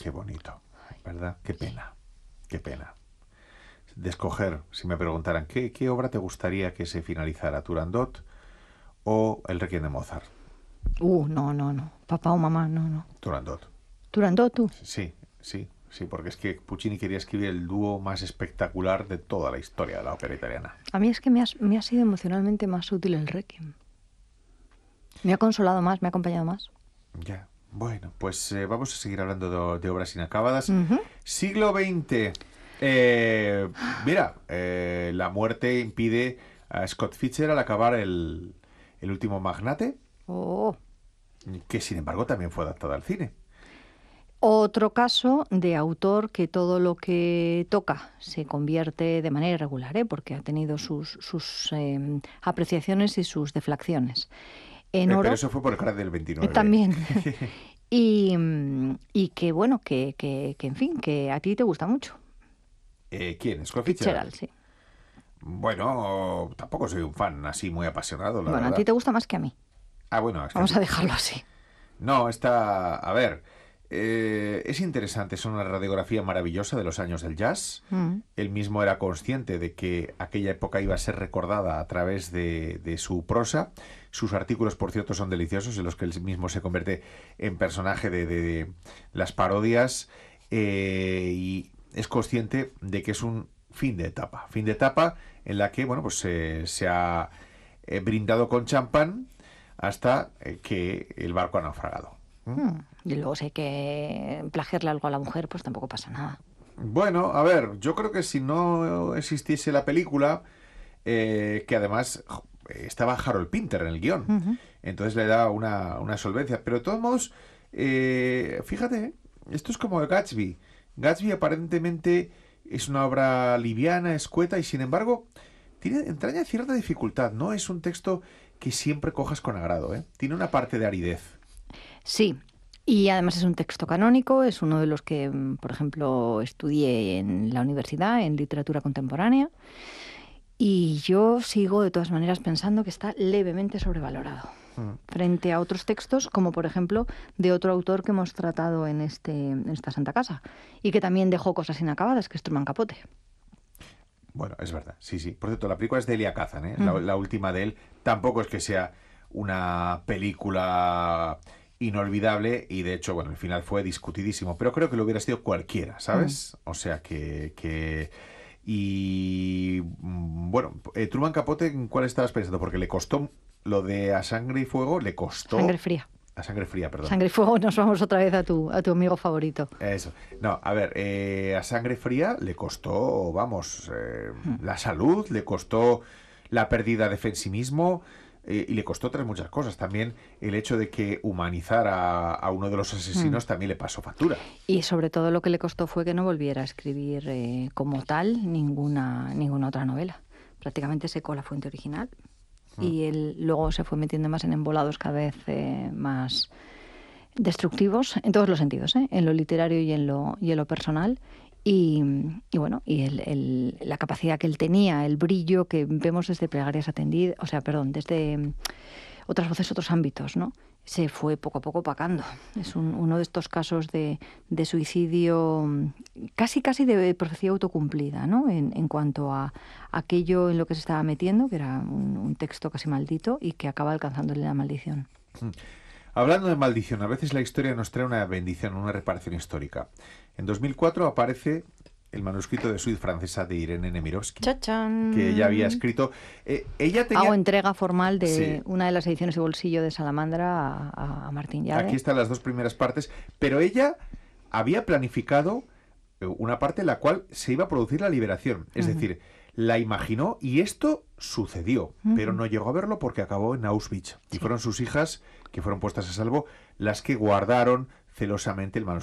Qué bonito, ¿verdad? Qué pena, qué pena. De escoger, si me preguntaran, ¿qué obra te gustaría que se finalizara? ¿Turandot o el Requiem de Mozart? No, no, no. Papá o mamá, no, no. Turandot. Turandot, tú. Sí, sí, sí, porque es que Puccini quería escribir el dúo más espectacular de toda la historia de la ópera italiana. A mí es que me ha sido emocionalmente más útil el Requiem. Me ha consolado más, me ha acompañado más. Ya, bueno, pues vamos a seguir hablando de obras inacabadas. Ujú. Siglo XX. Mira, la muerte impide a Scott Fitzgerald acabar el último magnate, Oh. que sin embargo también fue adaptado al cine. Otro caso de autor que todo lo que toca se convierte de manera irregular, ¿eh? Porque ha tenido sus apreciaciones y sus deflacciones. En Pero oro eso fue por el crack del 29. también. Y que bueno, que en fin, que a ti te gusta mucho. ¿Quién? ¿Scott Fitzgerald? Fitzgerald, sí. Bueno, tampoco soy un fan así muy apasionado, la Bueno, a ti verdad. te gusta más que a mí. Ah, bueno, es que... Vamos a dejarlo así. No, está... A ver, es interesante, es una radiografía maravillosa de los años del jazz. Mm. Él mismo era consciente de que aquella época iba a ser recordada a través de su prosa. Sus artículos, por cierto, son deliciosos, en los que él mismo se convierte en personaje de las parodias. Y es consciente de que es un fin de etapa en la que, bueno, pues se ha brindado con champán hasta que el barco ha naufragado. ¿Mm? Y luego si hay que plagiarle algo a la mujer, pues tampoco pasa nada. Bueno, a ver, yo creo que si no existiese la película, que además estaba Harold Pinter en el guión, Ujú. entonces le da una solvencia. Pero de todos modos, fíjate, esto es como el Gatsby. Gatsby aparentemente es una obra liviana, escueta, y sin embargo entraña cierta dificultad. No es un texto que siempre cojas con agrado, ¿eh? Tiene una parte de aridez. Sí, y además es un texto canónico, es uno de los que, por ejemplo, estudié en la universidad, en literatura contemporánea, y yo sigo de todas maneras pensando que está levemente sobrevalorado frente a otros textos, como por ejemplo de otro autor que hemos tratado en esta Santa Casa, y que también dejó cosas inacabadas, que es Truman Capote. Bueno, es verdad, sí, sí. Por cierto, la película es de Elia Kazan, ¿eh? Mm. La última de él. Tampoco es que sea una película inolvidable y de hecho, bueno, el final fue discutidísimo, pero creo que lo hubiera sido cualquiera, Mm. ¿sabes? O sea y bueno, Truman Capote, ¿en cuál estabas pensando? Porque le costó lo de A Sangre y Fuego, le Sangre costó... fría. A Sangre Fría, perdón. Sangre y fuego, nos vamos otra vez a tu amigo favorito. Eso. No, a ver, a Sangre Fría le costó, vamos, la salud, le costó la pérdida de fe en sí mismo y le costó otras muchas cosas. También el hecho de que humanizara a uno de los asesinos también le pasó factura. Y sobre todo lo que le costó fue que no volviera a escribir como tal ninguna otra novela. Prácticamente secó la fuente original y él luego se fue metiendo más en embolados cada vez más destructivos en todos los sentidos, ¿eh? En lo literario y en lo personal. Y bueno, y la capacidad que él tenía, el brillo que vemos desde Plegarias Atendidas, o sea, perdón, desde otras voces, otros ámbitos, ¿no? Se fue poco a poco opacando. Es uno de estos casos de suicidio casi de profecía autocumplida, ¿no? En cuanto a aquello en lo que se estaba metiendo, que era un texto casi maldito y que acaba alcanzándole la maldición. Hablando de maldición, a veces la historia nos trae una bendición, una reparación histórica. En 2004 aparece el manuscrito de Suite francesa de Irene Nemirovsky, ¡Chachán! que ella había escrito. Ella tenía... Hago entrega formal de Sí. una de las ediciones de bolsillo de Salamandra a Martín Llave. Aquí están las dos primeras partes, pero ella había planificado una parte en la cual se iba a producir la liberación. Es decir, la imaginó y esto sucedió, pero no llegó a verlo porque acabó en Auschwitz. Y fueron sus hijas, que fueron puestas a salvo, las que guardaron celosamente el manuscrito.